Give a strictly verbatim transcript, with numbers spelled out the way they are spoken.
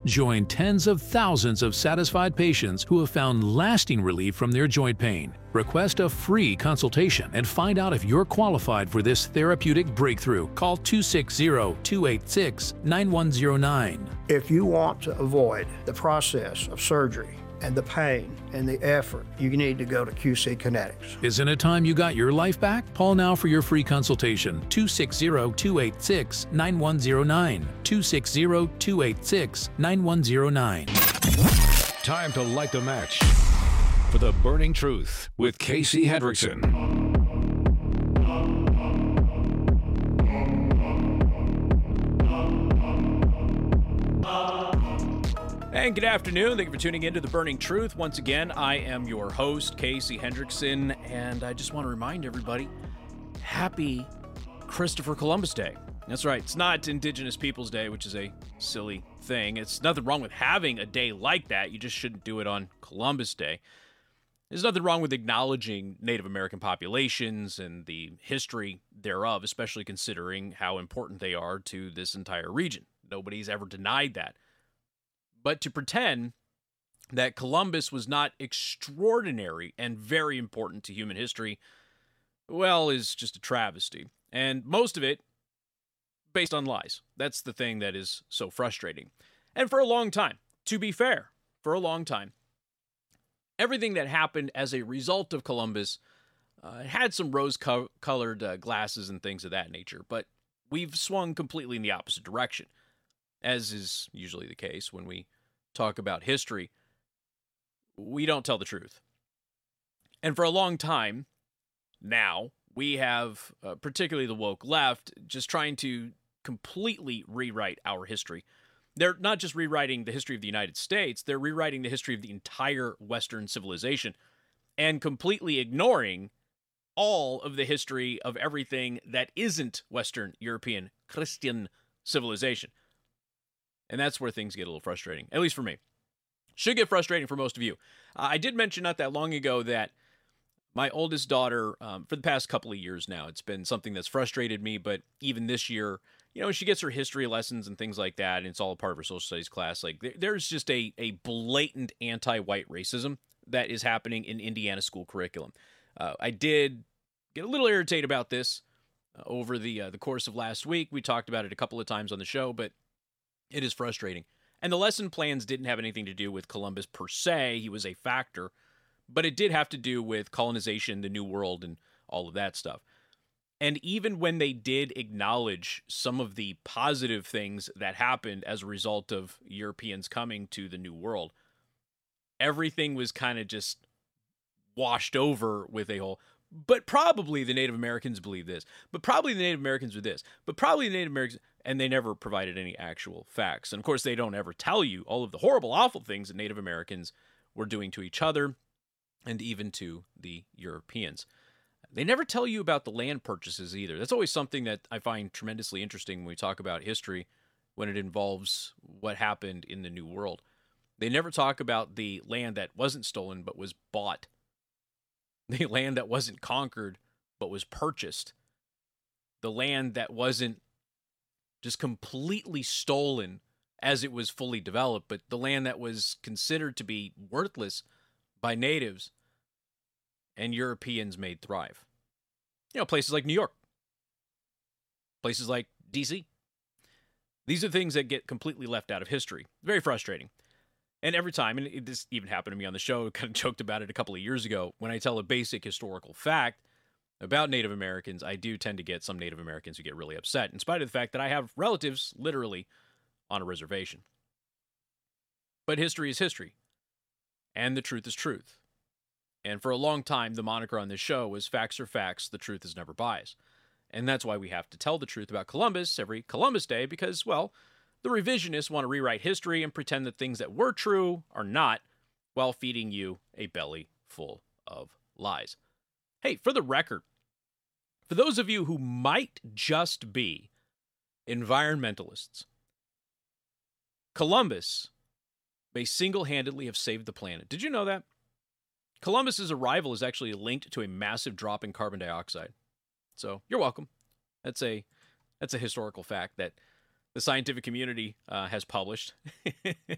Join tens of thousands of satisfied patients who have found lasting relief from their joint pain. Request a free consultation and find out if you're qualified for this therapeutic breakthrough. Call two six zero, two eight six, nine one zero nine. If you want to avoid the process of surgery and the pain and the effort, you need to go to Q C Kinetics. Isn't it time you got your life back? Call now for your free consultation. two six zero, two eight six, nine one zero nine. two six zero, two eight six, nine one zero nine. Time to light the match for the burning truth with Casey Hendrickson. And good afternoon. Thank you for tuning in to The Burning Truth. Once again, I am your host, Casey Hendrickson, and I just want to remind everybody, happy Christopher Columbus Day. That's right. It's not Indigenous Peoples Day, which is a silly thing. It's nothing wrong with having a day like that. You just shouldn't do it on Columbus Day. There's nothing wrong with acknowledging Native American populations and the history thereof, especially considering how important they are to this entire region. Nobody's ever denied that. But to pretend that Columbus was not extraordinary and very important to human history, well, is just a travesty. And most of it based on lies. That's the thing that is so frustrating. And for a long time, to be fair, for a long time, everything that happened as a result of Columbus uh, had some rose-colored uh, glasses and things of that nature. But we've swung completely in the opposite direction, as is usually the case when we talk about history. We don't tell the truth. And for a long time now, we have, uh, particularly the woke left, just trying to completely rewrite our history. They're not just rewriting the history of the United States, they're rewriting the history of the entire Western civilization and completely ignoring all of the history of everything that isn't Western European Christian civilization. And that's where things get a little frustrating, at least for me. Should get frustrating for most of you. Uh, I did mention not that long ago that my oldest daughter, um, for the past couple of years now, it's been something that's frustrated me, but even this year, you know, she gets her history lessons and things like that, and it's all a part of her social studies class. Like, there, there's just a, a blatant anti-white racism that is happening in Indiana school curriculum. Uh, I did get a little irritated about this uh, over the uh, the course of last week. We talked about it a couple of times on the show, but it is frustrating. And the lesson plans didn't have anything to do with Columbus per se. He was a factor. But it did have to do with colonization, the New World, and all of that stuff. And even when they did acknowledge some of the positive things that happened as a result of Europeans coming to the New World, everything was kind of just washed over with a whole, but probably the Native Americans believe this, but probably the Native Americans are this, but probably the Native Americans, and they never provided any actual facts. And of course, they don't ever tell you all of the horrible, awful things that Native Americans were doing to each other, and even to the Europeans. They never tell you about the land purchases either. That's always something that I find tremendously interesting when we talk about history, when it involves what happened in the New World. They never talk about the land that wasn't stolen but was bought. The land that wasn't conquered but was purchased. The land that wasn't just completely stolen as it was fully developed, but the land that was considered to be worthless by natives and Europeans made thrive. You know, places like New York, places like D C. These are things that get completely left out of history. Very frustrating. And every time, and it, this even happened to me on the show, I kind of joked about it a couple of years ago, when I tell a basic historical fact about Native Americans, I do tend to get some Native Americans who get really upset, in spite of the fact that I have relatives literally on a reservation. But history is history. And the truth is truth. And for a long time, the moniker on this show was facts are facts, the truth is never biased. And that's why we have to tell the truth about Columbus every Columbus Day, because, well, the revisionists want to rewrite history and pretend that things that were true are not, while feeding you a belly full of lies. Hey, for the record, for those of you who might just be environmentalists, Columbus may single-handedly have saved the planet. Did you know that? Columbus's arrival is actually linked to a massive drop in carbon dioxide. So, you're welcome. That's a that's a historical fact that the scientific community uh, has published.